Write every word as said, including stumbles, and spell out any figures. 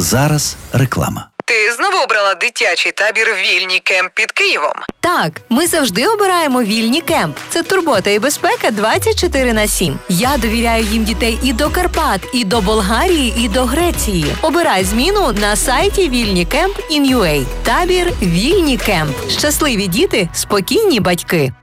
Зараз реклама. Ти знову обрала дитячий табір «Вільні кемп» під Києвом? Так, ми завжди обираємо «Вільні кемп». Це турбота і безпека двадцять чотири на сім. Я довіряю їм дітей і до Карпат, і до Болгарії, і до Греції. Обирай зміну на сайті вільні кемп точка ін ю ей. Табір «Вільні кемп». Щасливі діти, спокійні батьки.